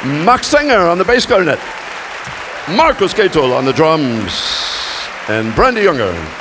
Max Sanger on the bass clarinet, Marcus Gatel on the drums, and Brandy Younger